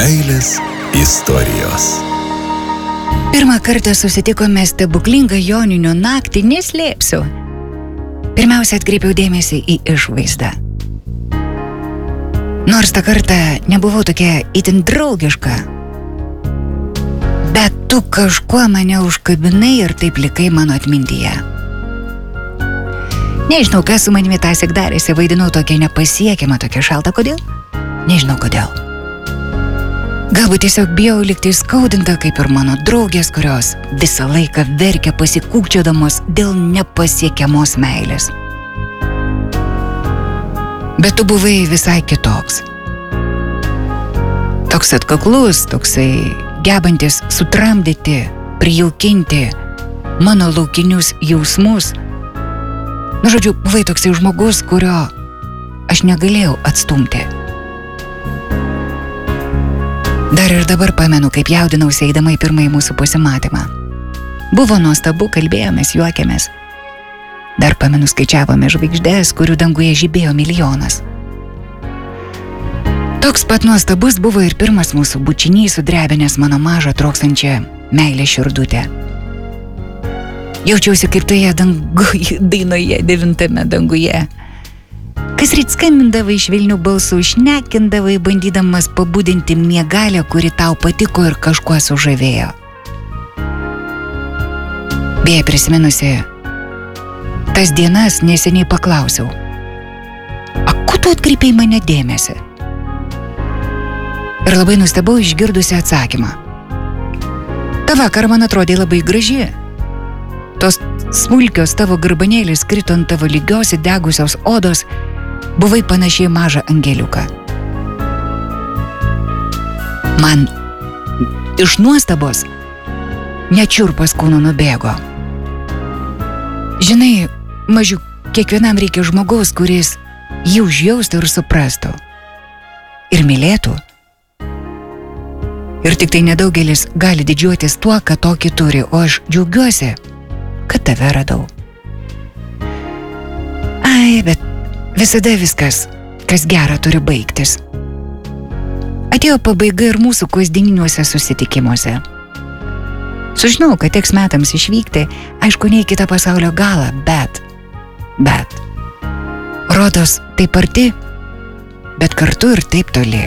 Meilės istorijos. Pirmą kartą susitikome stebuklingą joninių naktį, neslėpsiu. Pirmiausia, atkreipiau dėmesį į išvaizdą. Nors tą kartą nebuvau tokia itin draugiška, bet tu kažkuo mane užkabinai ir taip likai mano atmintyje. Nežinau, kas su manimi tąsyk darėsi, vaidinau tokia nepasiekiama, tokia šalta. Kodėl? Nežinau kodėl. Galbūt tiesiog bijau likti skaudinta, kaip ir mano draugės, kurios visą laiką verkia pasikūkčiodamos dėl nepasiekiamos meilės. Bet tu buvai visai kitoks. Toks atkaklus, toksai gebantis sutramdyti, prijaukinti mano laukinius jausmus. Nu, žodžiu, buvai toksai žmogus, kurio aš negalėjau atstumti. Dar ir dabar pamenu, kaip jaudinausi eidama į pirmąjį mūsų pasimatymą. Buvo nuostabu, kalbėjomės, juokėmės. Dar pamenu, skaičiavome žvaigždės, kurių danguje žibėjo milijonas. Toks pat nuostabus buvo ir pirmas mūsų bučinys sudrebinęs mano mažą troksančią meilės širdutę. Jaučiausi kaip toje dainoje 9 danguje. Kasryt skambindavai švelnių balsų, šnekindavai, bandydamas pabudinti miegalę, kuri tau patiko ir kažkuo sužavėjo. Beje, prisiminusi tas dienas, neseniai paklausiau: "A, ko tu atkreipiai mane dėmesį?" Ir labai nustebau išgirdusi atsakymą: "Ta vakar man atrodė labai graži. Tos smulkios tavo garbanėlis krito ant tavo lygios įdegusios odos, buvai panašiai mažą angeliuką." Man iš nuostabos net šiurpas kūnu nubėgo. Žinai, mažiuk, kiekvienam reikia žmogaus, kuris jį užjaustų ir suprastų. Ir mylėtų. Ir tik tai nedaugelis gali didžiuotis tuo, kad tokį turi, o aš džiaugiuosi, kad tave radau. Ai, bet visada viskas, kas gera, turi baigtis. Atėjo pabaiga ir mūsų kasdieniniuose susitikimuose. Sužinau, kad teks metams išvykti, aišku, ne į kitą pasaulio galą, bet rodos taip arti, bet kartu ir taip toli.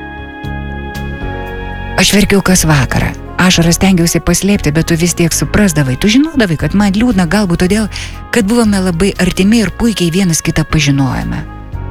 Aš verkiau kas vakarą. Ašaras stengiausi paslėpti, bet tu vis tiek suprasdavai. Tu žinodavai, kad man liūdna, galbūt todėl, kad buvome labai artimi ir puikiai vienas kitą pažinojome.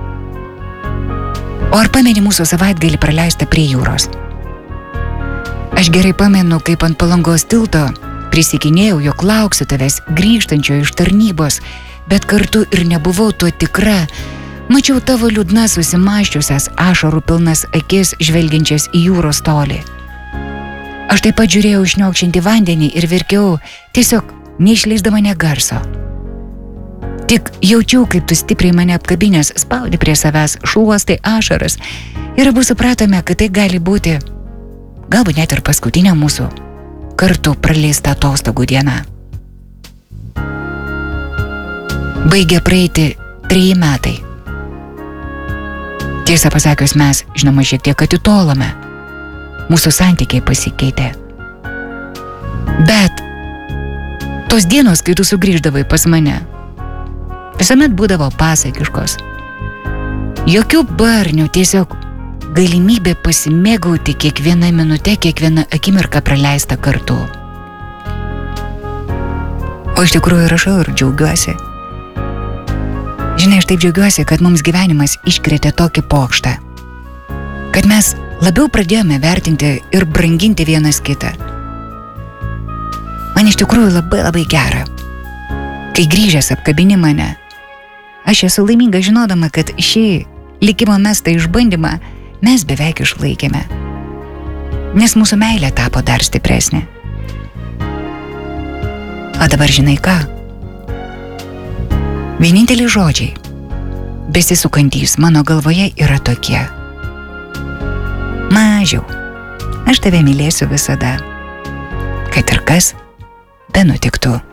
O ar pameni mūsų savaitgalį praleistą prie jūros? Aš gerai pamenu, kaip ant Palangos tilto prisikinėjau, jog lauksiu tavęs grįžtančio iš tarnybos, bet kartu ir nebuvau tuo tikra. Mačiau tavo liūdnas susimąsčiusias, ašarų pilnas akis žvelgiančias į jūros tolį. Aš taip pat žiūrėjau šniokščiantį vandenį ir verkiau, tiesiog neišleisdama nė garso. Tik jaučiau, kaip tu stipriai mane apkabinęs spaudi prie savęs, šluostai ašaras, ir abu supratome, kad tai gali būti, galbūt net ir paskutinė mūsų kartu praleista atostogų diena. Baigė praeiti 3 metai. Tiesą pasakius, mes, žinoma, šiek tiek atitolome. Mūsų santykiai pasikeitė. Bet tos dienos, kai tu sugrįždavai pas mane, visuomet būdavo pasakiškos. Jokių barnių, tiesiog galimybė pasimėgauti kiekvieną minutę, kiekvieną akimirką praleistą kartu. O iš tikrųjų rašau ir džiaugiuosi. Žinai, aš taip džiaugiuosi, kad mums gyvenimas iškrėtė tokį pokštą. Kad mes labiau pradėjome vertinti ir branginti vienas kitą. Man iš tikrųjų labai gera. Kai grįžęs apkabini mane, aš esu laiminga žinodama, kad šį likimo mestą išbandymą mes beveik išlaikėme. Nes mūsų meilė tapo dar stipresnė. O dabar žinai ką? Vieninteliai žodžiai, besisukantys mano galvoje, yra tokie: Mažiau, aš tave mylėsiu visada, kad ir kas benutiktų.